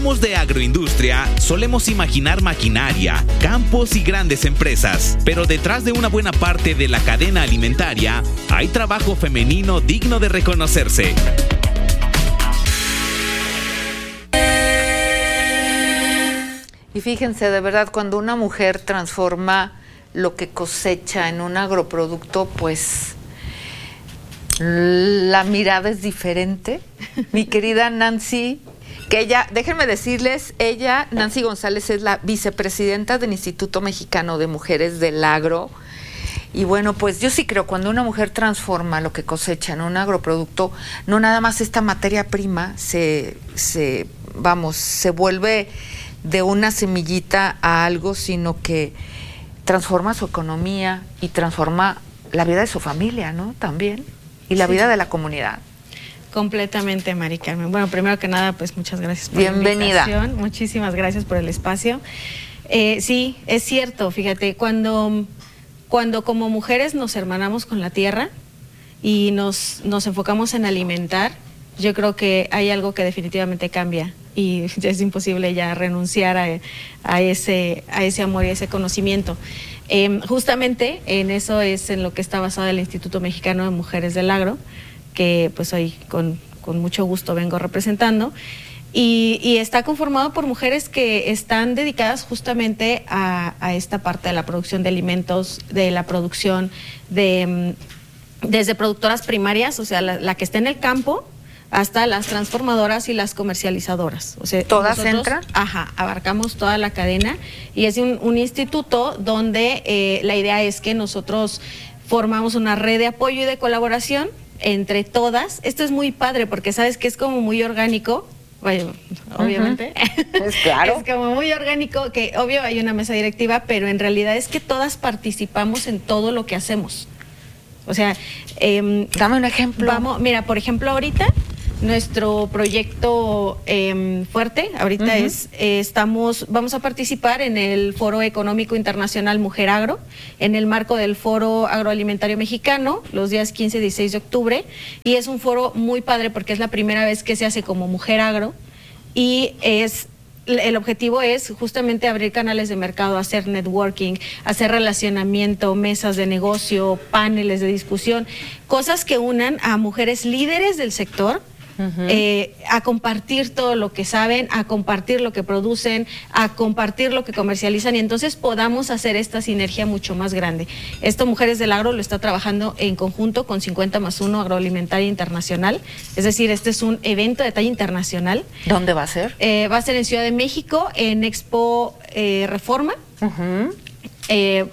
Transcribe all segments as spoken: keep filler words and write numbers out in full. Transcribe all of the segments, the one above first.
De agroindustria, solemos imaginar maquinaria, campos y grandes empresas, pero detrás de una buena parte de la cadena alimentaria hay trabajo femenino digno de reconocerse. Y fíjense, de verdad, cuando una mujer transforma lo que cosecha en un agroproducto, pues la mirada es diferente. Mi querida Nancy, que ella, déjenme decirles, ella, Nancy González, es la vicepresidenta del Instituto Mexicano de Mujeres del Agro. Y bueno, pues yo sí creo, cuando una mujer transforma lo que cosecha en un agroproducto, no nada más esta materia prima se, se vamos, se vuelve de una semillita a algo, sino que transforma su economía y transforma la vida de su familia, ¿no? También, y la sí. vida de la comunidad. Completamente, Mari Carmen. Bueno, primero que nada, pues muchas gracias por Bienvenida. la invitación. Muchísimas gracias por el espacio. Eh, sí, es cierto, fíjate, cuando, cuando como mujeres nos hermanamos con la tierra y nos, nos enfocamos en alimentar, yo creo que hay algo que definitivamente cambia y es imposible ya renunciar a, a, ese, a ese amor y a ese conocimiento. Eh, justamente en eso es en lo que está basado el Instituto Mexicano de Mujeres del Agro, que pues hoy con, con mucho gusto vengo representando, y, y está conformado por mujeres que están dedicadas justamente a, a esta parte de la producción de alimentos, de la producción de desde productoras primarias, o sea, la, la que está en el campo, hasta las transformadoras y las comercializadoras. O sea, ¿todas entran? Ajá, abarcamos toda la cadena y es un, un instituto donde eh, la idea es que nosotros formamos una red de apoyo y de colaboración entre todas. Esto es muy padre porque sabes que es como muy orgánico, bueno, obviamente, uh-huh. es claro, es como muy orgánico, que obvio hay una mesa directiva, pero en realidad es que todas participamos en todo lo que hacemos. O sea, eh, dame un ejemplo. Vamos, mira, por ejemplo, ahorita nuestro proyecto eh, fuerte, ahorita uh-huh. es, eh, estamos, vamos a participar en el Foro Económico Internacional Mujer Agro, en el marco del Foro Agroalimentario Mexicano, los días quince y dieciséis de octubre, y es un foro muy padre porque es la primera vez que se hace como Mujer Agro, y es el objetivo es justamente abrir canales de mercado, hacer networking, hacer relacionamiento, mesas de negocio, paneles de discusión, cosas que unan a mujeres líderes del sector, Uh-huh. eh, a compartir todo lo que saben, a compartir lo que producen, a compartir lo que comercializan, y entonces podamos hacer esta sinergia mucho más grande. Esto Mujeres del Agro lo está trabajando en conjunto con cincuenta más uno Agroalimentaria Internacional, es decir, este es un evento de talla internacional. ¿Dónde va a ser? Eh, va a ser en Ciudad de México, en Expo eh, Reforma. Uh-huh. Eh,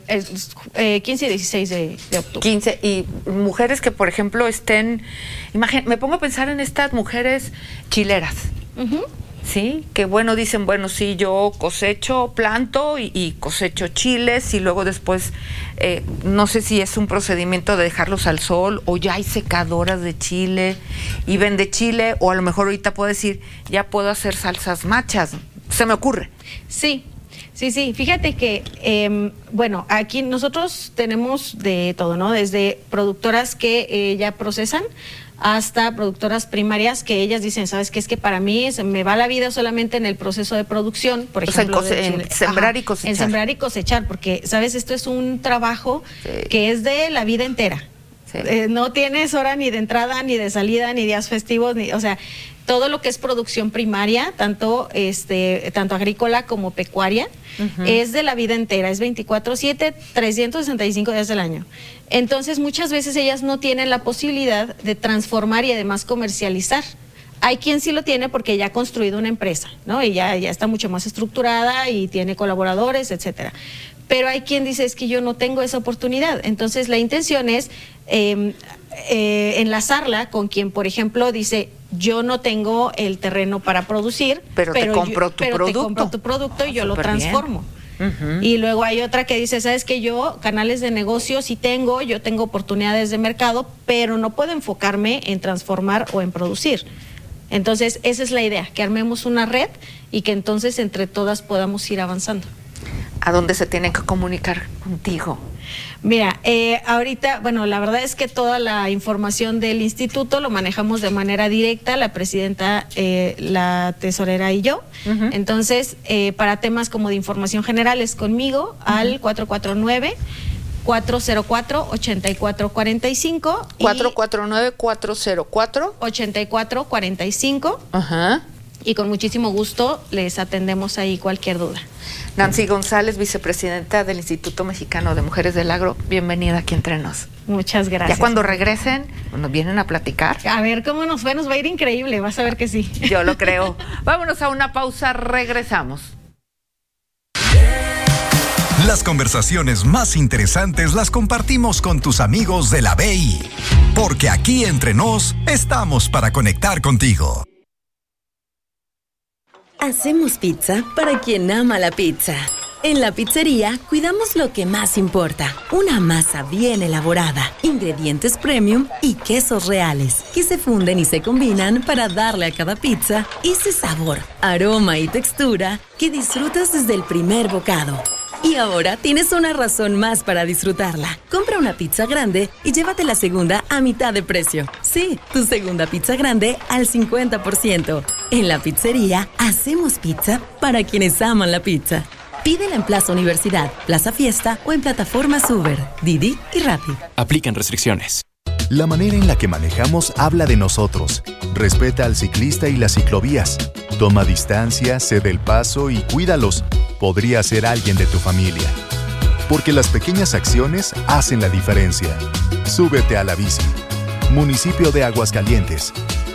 eh, quince y dieciséis de, de octubre. quince, y mujeres que, por ejemplo, estén, imagín, me pongo a pensar en estas mujeres chileras, uh-huh. ¿sí? Que bueno, dicen, bueno, sí, yo cosecho, planto y, y cosecho chiles y luego después, eh, no sé si es un procedimiento de dejarlos al sol o ya hay secadoras de chile y vende chile, o a lo mejor ahorita puedo decir, ya puedo hacer salsas machas, se me ocurre. Sí. Sí, sí, fíjate que, eh, bueno, aquí nosotros tenemos de todo, ¿no? Desde productoras que eh, ya procesan hasta productoras primarias que ellas dicen, ¿sabes qué? Es que para mí se me va la vida solamente en el proceso de producción, por ejemplo. O sea, en, en sembrar Ajá, y cosechar. En sembrar y cosechar, porque, ¿sabes? Esto es un trabajo sí. que es de la vida entera. Sí. Eh, no tienes hora ni de entrada, ni de salida, ni días festivos, ni, o sea, todo lo que es producción primaria, tanto este, tanto agrícola como pecuaria, uh-huh. es de la vida entera, es veinticuatro siete, trescientos sesenta y cinco días del año. Entonces, muchas veces ellas no tienen la posibilidad de transformar y además comercializar. Hay quien sí lo tiene porque ya ha construido una empresa, ¿no? Y ya, ya está mucho más estructurada y tiene colaboradores, etcétera. Pero hay quien dice, es que yo no tengo esa oportunidad. Entonces, la intención es eh, eh, enlazarla con quien, por ejemplo, dice, yo no tengo el terreno para producir, pero, pero te compro yo, tu pero producto. te compro tu producto y yo Súper lo transformo. Uh-huh. Y luego hay otra que dice, sabes que yo canales de negocio sí tengo, yo tengo oportunidades de mercado, pero no puedo enfocarme en transformar o en producir. Entonces, esa es la idea, que armemos una red y que entonces entre todas podamos ir avanzando. ¿A dónde se tienen que comunicar contigo? Mira, eh, ahorita, bueno, la verdad es que toda la información del instituto lo manejamos de manera directa, la presidenta, eh, la tesorera y yo. Uh-huh. Entonces, eh, para temas como de información general es conmigo, uh-huh, al cuatro cuatro nueve, cuatro cero cuatro, ocho cuatro cuatro cinco. cuatro cuatro nueve, cuatro cero cuatro, ocho cuatro cuatro cinco. Ajá. Uh-huh. Y con muchísimo gusto les atendemos ahí cualquier duda. Nancy González, vicepresidenta del Instituto Mexicano de Mujeres del Agro, bienvenida aquí entre nos. Muchas gracias. Ya cuando regresen, nos vienen a platicar. A ver cómo nos fue, nos va a ir increíble, vas a ver que sí. Yo lo creo. Vámonos a una pausa, regresamos. Las conversaciones más interesantes las compartimos con tus amigos de la B I, porque aquí entre nos estamos para conectar contigo. Hacemos pizza para quien ama la pizza. En la pizzería cuidamos lo que más importa, una masa bien elaborada, ingredientes premium y quesos reales, que se funden y se combinan para darle a cada pizza ese sabor, aroma y textura que disfrutas desde el primer bocado. Y ahora tienes una razón más para disfrutarla. Compra una pizza grande y llévate la segunda a mitad de precio. Sí, tu segunda pizza grande al cincuenta por ciento. En la pizzería, hacemos pizza para quienes aman la pizza. Pídela en Plaza Universidad, Plaza Fiesta o en plataformas Uber, Didi y Rappi. Aplican restricciones. La manera en la que manejamos habla de nosotros. Respeta al ciclista y las ciclovías. Toma distancia, cede el paso y cuídalos. Podría ser alguien de tu familia. Porque las pequeñas acciones hacen la diferencia. Súbete a la bici. Municipio de Aguascalientes.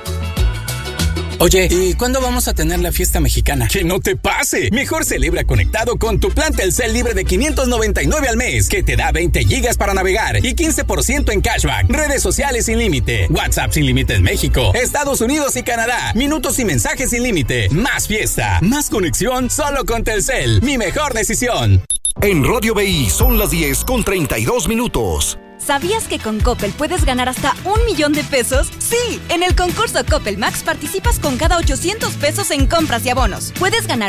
Oye, ¿y cuándo vamos a tener la fiesta mexicana? ¡Que no te pase! Mejor celebra conectado con tu plan Telcel libre de quinientos noventa y nueve al mes, que te da veinte gigas para navegar y quince por ciento en cashback. Redes sociales sin límite, WhatsApp sin límite en México, Estados Unidos y Canadá, minutos y mensajes sin límite. Más fiesta, más conexión solo con Telcel. Mi mejor decisión. En Radio B I son las diez con treinta y dos minutos. ¿Sabías que con Coppel puedes ganar hasta un millón de pesos? Sí, en el concurso Coppel Max participas con cada ochocientos pesos en compras y abonos. Puedes ganar